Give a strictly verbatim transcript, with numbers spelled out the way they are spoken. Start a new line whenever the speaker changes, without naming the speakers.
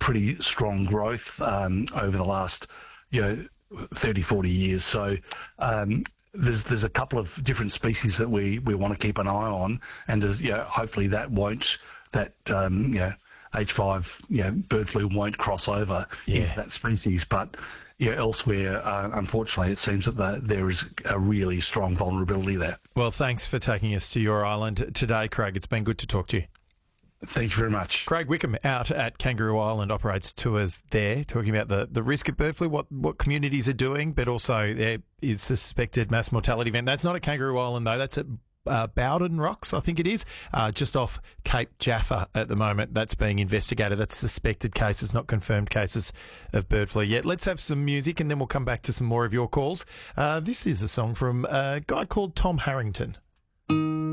pretty strong growth um, over the last, you know, thirty, forty years. So um, there's there's a couple of different species that we, we want to keep an eye on, and as, you know, hopefully that won't that um, you know, H five, you know, bird flu won't cross over
Yeah.
into that species. But yeah, elsewhere, uh, unfortunately, it seems that the, there is a really strong vulnerability there.
Well, thanks for taking us to your island today, Craig. It's been good to talk to you.
Thank you very much.
Craig Wickham out at Kangaroo Island operates tours there, talking about the, the risk of bird flu, what, what communities are doing, but also there is suspected mass mortality event. That's not at Kangaroo Island, though. That's at uh, Bowden Rocks, I think it is, uh, just off Cape Jaffa at the moment. That's being investigated. That's suspected cases, not confirmed cases of bird flu yet. Let's have some music and then we'll come back to some more of your calls. Uh, this is a song from a guy called Tom Harrington.